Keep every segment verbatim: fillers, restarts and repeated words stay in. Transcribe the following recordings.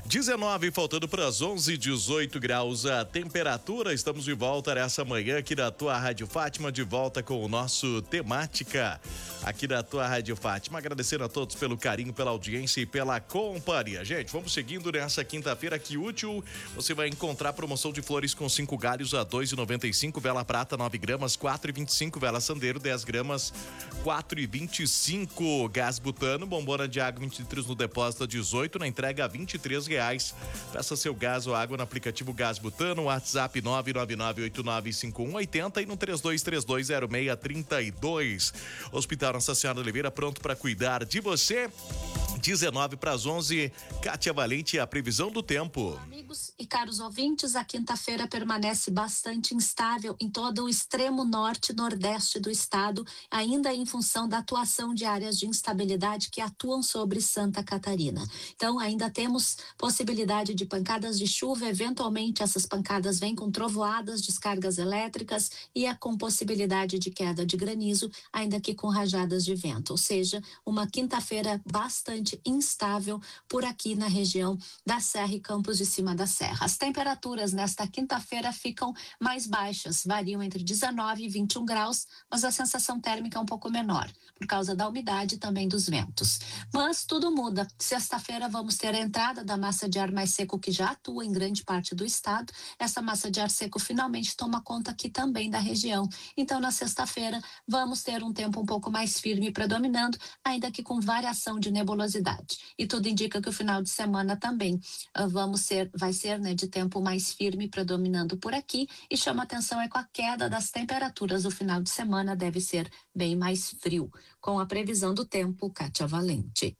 dezenove, faltando para as onze, dezoito graus a temperatura. Estamos de volta nessa manhã aqui da tua Rádio Fátima, de volta com o nosso Temática aqui da tua Rádio Fátima. Agradecendo a todos pelo carinho, pela audiência e pela companhia. Gente, vamos seguindo nessa quinta-feira que útil. Você vai encontrar promoção de flores com cinco galhos a dois e noventa e cinco, vela prata nove gramas, quatro e vinte e cinco, vela sandeiro dez gramas, quatro e vinte e cinco, gás butano, bombona de água vinte litros no depósito a dezoito, na entrega a vinte e três reais. Peça seu gás ou água no aplicativo Gás Butano, WhatsApp nove nove nove oito nove cinco um oito zero e no três dois três dois zero seis três dois. Hospital Nossa Senhora de Oliveira, pronto para cuidar de você. dezenove para as onze, Kátia Valente, a previsão do tempo. Amigos e caros ouvintes, a quinta-feira permanece bastante instável em todo o extremo norte e nordeste do estado, ainda em função da atuação de áreas de instabilidade que atuam sobre Santa Catarina. Então, ainda temos possibilidade de pancadas de chuva, eventualmente essas pancadas vêm com trovoadas, descargas elétricas e é com possibilidade de queda de granizo, ainda que com rajadas de vento, ou seja, uma quinta-feira bastante instável por aqui na região da Serra e Campos de Cima da Serra. As temperaturas nesta quinta-feira ficam mais baixas, variam entre dezenove e vinte e um graus, mas a sensação térmica é um pouco menor, por causa da umidade e também dos ventos. Mas tudo muda. Sexta-feira vamos ter a entrada da massa de ar mais seco que já atua em grande parte do estado. Essa massa de ar seco finalmente toma conta aqui também da região. Então, na sexta-feira, vamos ter um tempo um pouco mais firme predominando, ainda que com variação de nebulosidade. E tudo indica que o final de semana também uh, vamos ser, vai ser né, de tempo mais firme predominando por aqui, e chama atenção é com a queda das temperaturas. O final de semana deve ser bem mais frio. Com a previsão do tempo, Kátia Valente.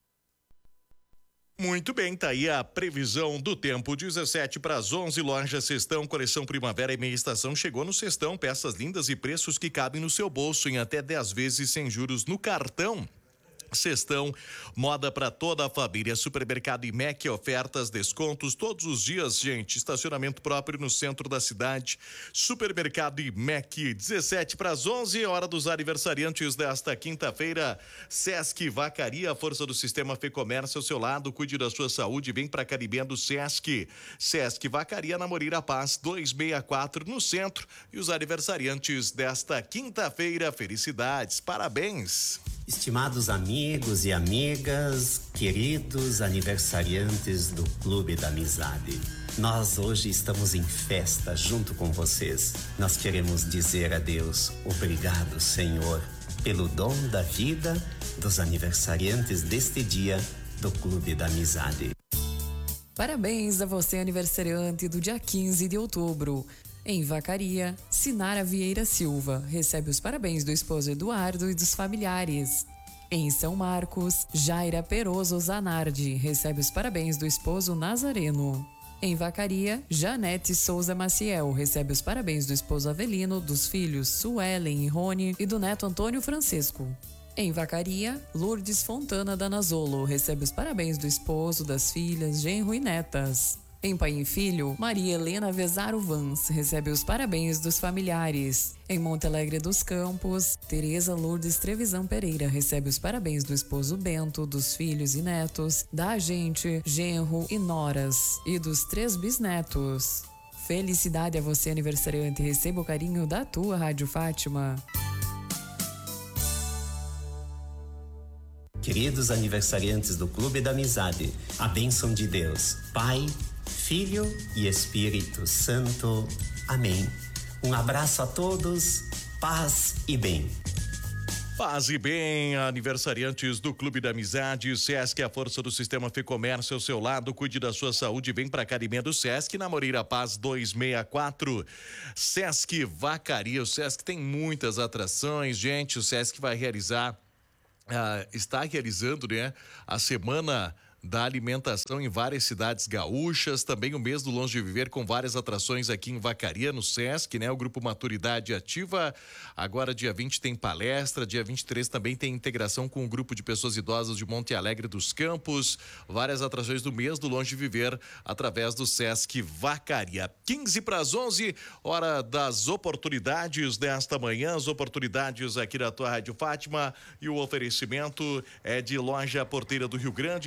Muito bem, tá aí a previsão do tempo. Dezessete para as onze, loja Cestão, coleção primavera e meia estação chegou no Cestão. Peças lindas e preços que cabem no seu bolso em até dez vezes sem juros no cartão. Cestão, moda para toda a família. Supermercado I M E C, ofertas, descontos todos os dias, gente. Estacionamento próprio no centro da cidade. Supermercado I M E C, dezessete para as onze, hora dos aniversariantes desta quinta-feira. Sesc Vacaria, a força do sistema Fê Comércio ao seu lado. Cuide da sua saúde, vem para Caribé do Sesc. Sesc Vacaria na Moreira Paz, duzentos e sessenta e quatro no centro. E os aniversariantes desta quinta-feira, felicidades, parabéns. Estimados amigos e amigas, queridos aniversariantes do Clube da Amizade, nós hoje estamos em festa junto com vocês. Nós queremos dizer a Deus, obrigado, Senhor, pelo dom da vida dos aniversariantes deste dia do Clube da Amizade. Parabéns a você, aniversariante do dia quinze de outubro. Em Vacaria, Sinara Vieira Silva recebe os parabéns do esposo Eduardo e dos familiares. Em São Marcos, Jaira Peroso Zanardi recebe os parabéns do esposo Nazareno. Em Vacaria, Janete Souza Maciel recebe os parabéns do esposo Avelino, dos filhos Suelen e Rony e do neto Antônio Francisco. Em Vacaria, Lourdes Fontana Danazolo recebe os parabéns do esposo, das filhas, genro e netas. Em Pai e Filho, Maria Helena Vezaro Vans recebe os parabéns dos familiares. Em Monte Alegre dos Campos, Tereza Lourdes Trevisan Pereira recebe os parabéns do esposo Bento, dos filhos e netos, da agente, genro e noras, e dos três bisnetos. Felicidade a você, aniversariante, receba o carinho da tua Rádio Fátima. Queridos aniversariantes do Clube da Amizade, a bênção de Deus, Pai, Filho e Espírito Santo. Amém. Um abraço a todos, paz e bem. Paz e bem, aniversariantes do Clube da Amizade. Sesc, a força do sistema Fê Comércio ao seu lado. Cuide da sua saúde, vem para Caribé do Sesc, na Moreira Paz duzentos e sessenta e quatro. Sesc Vacaria, o Sesc tem muitas atrações, gente. O Sesc vai realizar, uh, está realizando, né, a semana da alimentação em várias cidades gaúchas, também o mês do Longe de Viver com várias atrações aqui em Vacaria, no Sesc, né? O Grupo Maturidade Ativa, agora dia vinte tem palestra, dia vinte e três também tem integração com o grupo de pessoas idosas de Monte Alegre dos Campos, várias atrações do mês do Longe de Viver através do Sesc Vacaria. quinze para as onze, hora das oportunidades desta manhã, as oportunidades aqui da tua Rádio Fátima, e o oferecimento é de Loja Porteira do Rio Grande, está com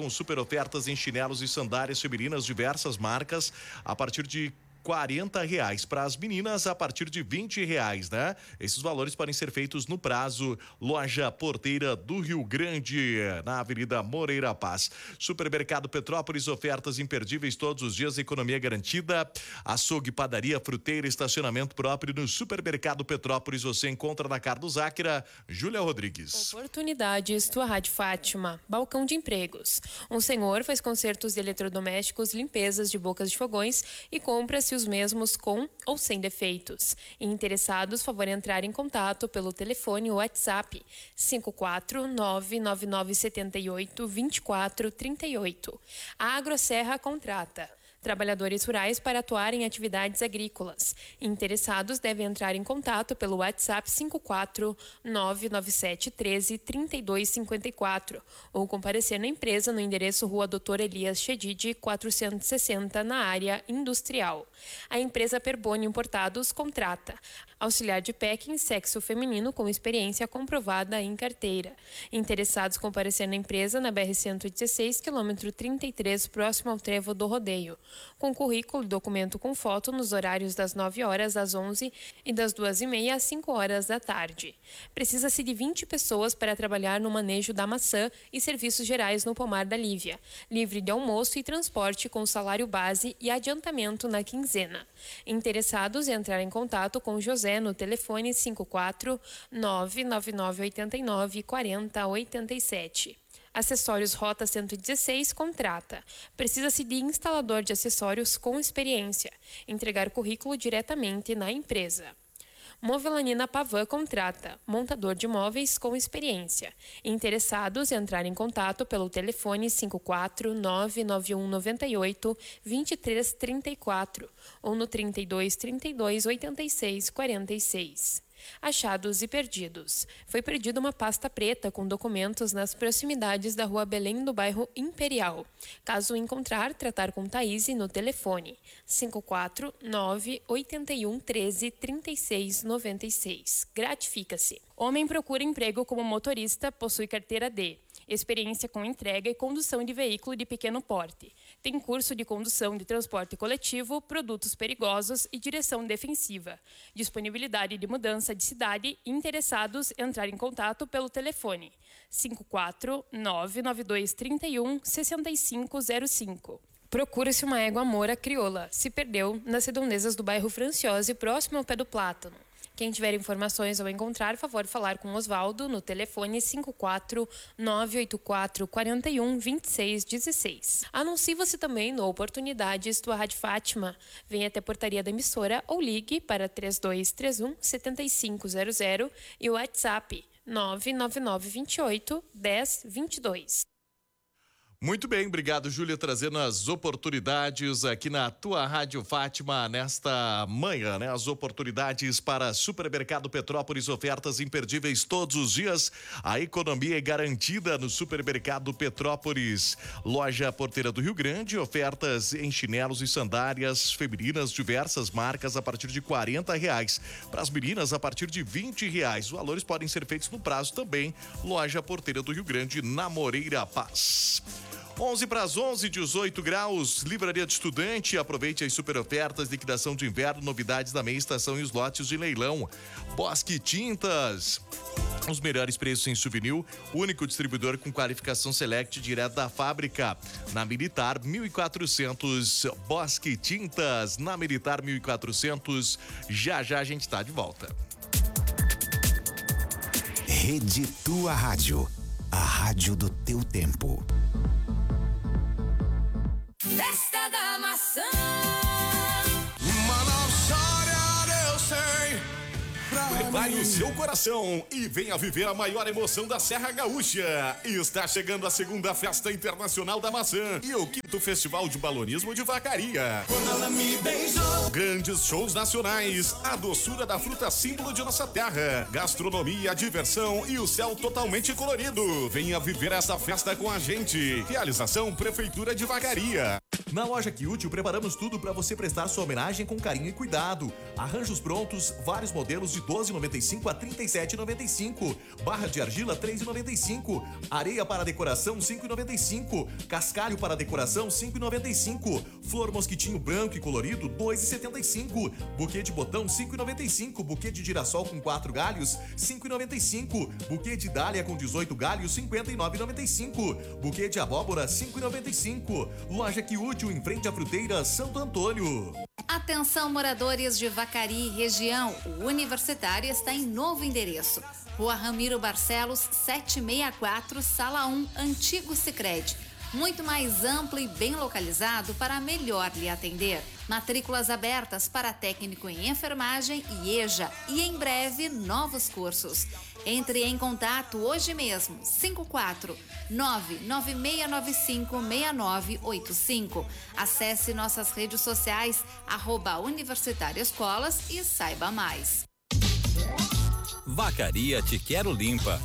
super ofertas em chinelos e sandálias femininas, diversas marcas, a partir de quarenta reais. Para as meninas, a partir de vinte reais, né? Esses valores podem ser feitos no prazo. Loja Porteira do Rio Grande, na Avenida Moreira Paz. Supermercado Petrópolis, ofertas imperdíveis todos os dias, economia garantida. Açougue, padaria, fruteira, estacionamento próprio no Supermercado Petrópolis. Você encontra na Carlos Záquira. Júlia Rodrigues. Oportunidades, tua Rádio Fátima. Balcão de empregos. Um senhor faz consertos de eletrodomésticos, limpezas de bocas de fogões e compras os mesmos com ou sem defeitos. Interessados, favor entrar em contato pelo telefone ou WhatsApp cinco quatro nove nove nove sete oito dois quatro três oito. A Agroserra contrata trabalhadores rurais para atuar em atividades agrícolas. Interessados devem entrar em contato pelo WhatsApp cinco quatro nove nove sete um três três dois cinco quatro ou comparecer na empresa no endereço Rua doutor Elias Chedid, quatrocentos e sessenta, na área industrial. A empresa Perboni Importados contrata auxiliar de packing sexo feminino com experiência comprovada em carteira. Interessados comparecer na empresa na B R cento e dezesseis, quilômetro trinta e três, próximo ao Trevo do Rodeio, com currículo e documento com foto nos horários das nove horas às onze e das duas e meia às cinco horas da tarde. Precisa-se de vinte pessoas para trabalhar no manejo da maçã e serviços gerais no Pomar da Lívia, livre de almoço e transporte com salário base e adiantamento na quinzena. Interessados em entrar em contato com José no telefone cinco quatro nove nove nove oito nove quatro zero oito sete. Acessórios Rota cento e dezesseis contrata. Precisa-se de instalador de acessórios com experiência. Entregar currículo diretamente na empresa. Movelanina Pavan contrata montador de móveis com experiência. Interessados, entrar em contato pelo telefone cinco quatro nove nove um nove oito dois três três quatro ou no trinta e dois, trinta e dois, oitenta e seis, quarenta e seis. Achados e perdidos. Foi perdida uma pasta preta com documentos nas proximidades da Rua Belém do bairro Imperial. Caso encontrar, tratar com Thaís no telefone cinco quatro nove oito um treze trinta e seis noventa e seis. Gratifica-se. Homem procura emprego como motorista, possui carteira D, experiência com entrega e condução de veículo de pequeno porte. Tem curso de condução de transporte coletivo, produtos perigosos e direção defensiva. Disponibilidade de mudança de cidade. Interessados, entrar em contato pelo telefone cinco quatro nove nove dois três um seis cinco zero cinco. Procura-se uma égua moura crioula. Se perdeu nas redondezas do bairro Franciose, próximo ao pé do Plátano. Quem tiver informações ou encontrar, favor falar com Osvaldo no telefone cinco quatro nove oito quatro quatro um dois seis um seis. Anuncie-se também no Oportunidades tua Rádio Fátima. Venha até a portaria da emissora ou ligue para três dois três um sete cinco zero zero e o WhatsApp nove nove nove dois oito um zero dois dois. Muito bem, obrigado, Júlia, trazendo as oportunidades aqui na tua Rádio Fátima nesta manhã, né? As oportunidades para Supermercado Petrópolis, ofertas imperdíveis todos os dias. A economia é garantida no Supermercado Petrópolis. Loja Porteira do Rio Grande, ofertas em chinelos e sandálias femininas, diversas marcas a partir de quarenta reais. Para as meninas, a partir de vinte reais. Os valores podem ser feitos no prazo também. Loja Porteira do Rio Grande, na Moreira Paz. onze para as onze, dezoito graus, Livraria de Estudante, aproveite as super ofertas, liquidação de inverno, novidades da meia estação e os lotes de leilão. Bosque Tintas, os melhores preços em souvenir, único distribuidor com qualificação Select direto da fábrica. Na Militar mil e quatrocentos, Bosque Tintas, na Militar mil e quatrocentos, já já a gente tá de volta. Rede Tua Rádio, a rádio do teu tempo. Festa da Maçã. Uma nova história eu sei. Prepare o seu coração e venha viver a maior emoção da Serra Gaúcha. Está chegando a segunda Festa Internacional da Maçã e o quinto Festival de Balonismo de Vacaria. Quando ela me beijou. Grandes shows nacionais, a doçura da fruta símbolo de nossa terra, gastronomia, diversão e o céu totalmente colorido. Venha viver essa festa com a gente. Realização Prefeitura de Vacaria. Na loja Que Útil, preparamos tudo para você prestar sua homenagem com carinho e cuidado. Arranjos prontos, vários modelos de doze reais e noventa e cinco centavos a trinta e sete reais e noventa e cinco centavos. Barra de argila, três reais e noventa e cinco centavos. Areia para decoração, cinco reais e noventa e cinco centavos. Cascalho para decoração, cinco reais e noventa e cinco centavos. Flor mosquitinho branco e colorido, dois reais e setenta e cinco centavos. Buquê de botão, cinco reais e noventa e cinco centavos. Buquê de girassol com quatro galhos, cinco reais e noventa e cinco centavos. Buquê de dália com dezoito galhos, cinquenta e nove reais e noventa e cinco centavos. Buquê de abóbora, cinco reais e noventa e cinco centavos. Loja Que Útil, em frente à fruteira Santo Antônio. Atenção, moradores de Vacaria e região, o Universitário está em novo endereço. Rua Ramiro Barcelos, setecentos e sessenta e quatro, Sala um, Antigo Sicredi. Muito mais amplo e bem localizado para melhor lhe atender. Matrículas abertas para técnico em enfermagem e E J A e em breve novos cursos. Entre em contato hoje mesmo, cinco quatro nove nove seis nove cinco seis nove oito cinco. Acesse nossas redes sociais, arroba Universitário Escolas e saiba mais. Vacaria Te Quero Limpa.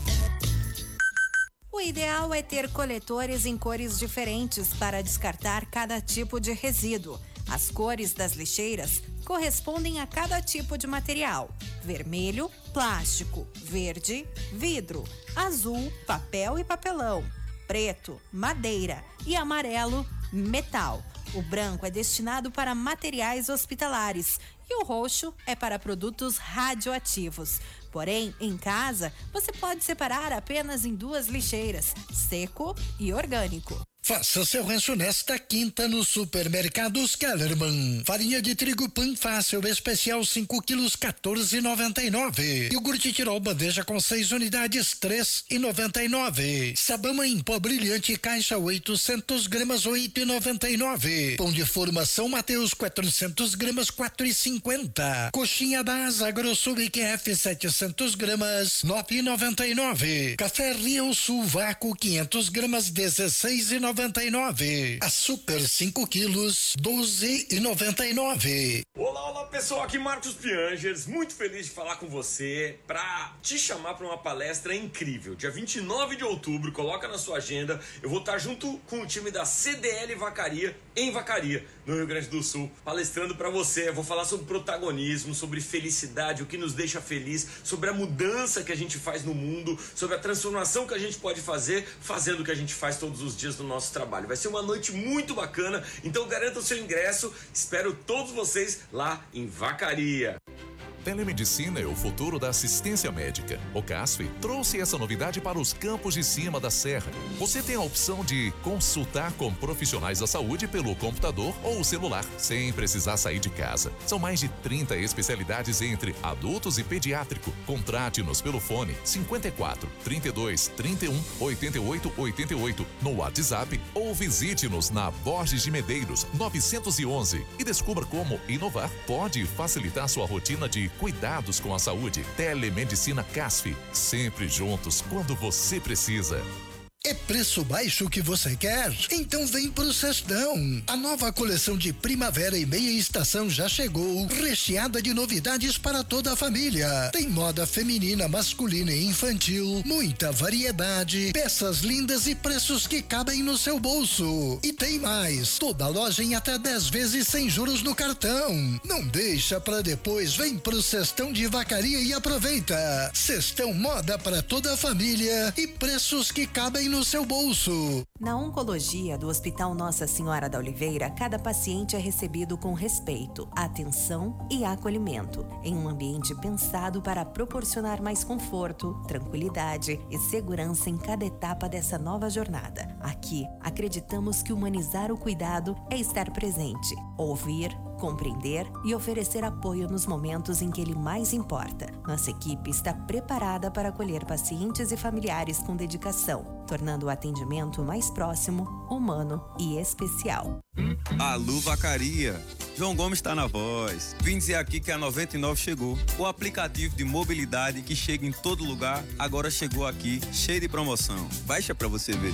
O ideal é ter coletores em cores diferentes para descartar cada tipo de resíduo. As cores das lixeiras correspondem a cada tipo de material: vermelho, plástico; verde, vidro; azul, papel e papelão; preto, madeira; e amarelo, metal. O branco é destinado para materiais hospitalares e o roxo é para produtos radioativos. Porém, em casa, você pode separar apenas em duas lixeiras, seco e orgânico. Faça seu rancho nesta quinta no Supermercados Kellerman. Farinha de trigo Pan Fácil especial cinco quilos, quatorze reais e noventa e nove centavos. Iogurte Tirol bandeja com seis unidades, três reais e noventa e nove centavos. Sabão em pó brilhante caixa oitocentos gramas, oito reais e noventa e nove centavos. Pão de forma São Mateus quatrocentos gramas, quatro reais e cinquenta centavos. Coxinha da Asa Grossul I Q F setecentos gramas, nove reais e noventa e nove centavos. Café Rio Sul Vácuo quinhentos gramas, dezesseis reais e noventa e nove centavos. noventa e nove. Açúcar cinco quilos, doze e noventa e nove. Olá, olá pessoal, aqui Marcos Piangers, muito feliz de falar com você para te chamar para uma palestra incrível. Dia vinte e nove de outubro, coloca na sua agenda, eu vou estar junto com o time da C D L Vacaria, em Vacaria, no Rio Grande do Sul, palestrando para você. Eu vou falar sobre protagonismo, sobre felicidade, o que nos deixa feliz, sobre a mudança que a gente faz no mundo, sobre a transformação que a gente pode fazer, fazendo o que a gente faz todos os dias no nosso trabalho. Vai ser uma noite muito bacana, então garanta o seu ingresso. Espero todos vocês lá em Vacaria. Telemedicina é o futuro da assistência médica. O CASF trouxe essa novidade para os campos de cima da serra. Você tem a opção de consultar com profissionais da saúde pelo computador ou celular, sem precisar sair de casa. São mais de trinta especialidades entre adultos e pediátrico. Contrate-nos pelo fone cinquenta e quatro, trinta e dois, trinta e um, oitenta e oito, oitenta e oito no WhatsApp ou visite-nos na Borges de Medeiros novecentos e onze e descubra como inovar pode facilitar sua rotina de cuidados com a saúde. Telemedicina CASF, sempre juntos quando você precisa. É preço baixo que você quer? Então vem pro Sextão. A nova coleção de primavera e meia estação já chegou, recheada de novidades para toda a família. Tem moda feminina, masculina e infantil, muita variedade, peças lindas e preços que cabem no seu bolso. E tem mais, toda loja em até dez vezes sem juros no cartão. Não deixa pra depois, vem pro Sextão de Vacaria e aproveita. Sextão moda para toda a família e preços que cabem no no seu bolso. Na oncologia do Hospital Nossa Senhora da Oliveira, cada paciente é recebido com respeito, atenção e acolhimento, em um ambiente pensado para proporcionar mais conforto, tranquilidade e segurança em cada etapa dessa nova jornada. Aqui, acreditamos que humanizar o cuidado é estar presente, ouvir, compreender e oferecer apoio nos momentos em que ele mais importa. Nossa equipe está preparada para acolher pacientes e familiares com dedicação, tornando o atendimento mais próximo, humano e especial. Alô Vacaria, João Gomes está na voz. Vim dizer aqui que a noventa e nove chegou. O aplicativo de mobilidade que chega em todo lugar, agora chegou aqui, cheio de promoção. Baixa pra você ver.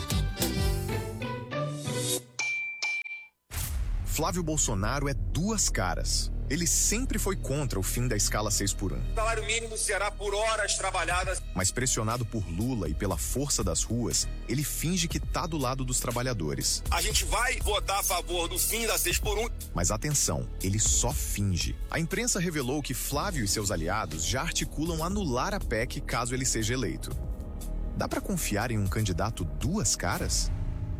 Flávio Bolsonaro é duas caras. Ele sempre foi contra o fim da escala seis por um. O salário mínimo será por horas trabalhadas. Mas pressionado por Lula e pela força das ruas, ele finge que tá do lado dos trabalhadores. A gente vai votar a favor do fim da seis por um. Mas atenção, ele só finge. A imprensa revelou que Flávio e seus aliados já articulam anular a P E C caso ele seja eleito. Dá pra confiar em um candidato duas caras?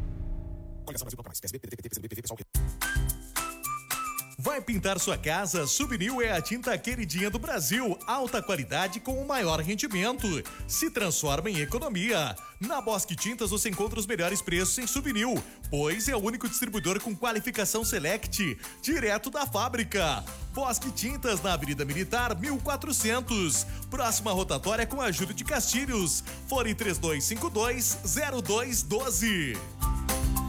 Vai pintar sua casa? Subnil é a tinta queridinha do Brasil. Alta qualidade com o maior rendimento. Se transforma em economia. Na Bosque Tintas você encontra os melhores preços em Subnil, pois é o único distribuidor com qualificação Select, direto da fábrica. Bosque Tintas na Avenida Militar mil e quatrocentos. Próxima rotatória com a Júlio de Castilhos. Fone três dois cinco dois, zero dois um dois.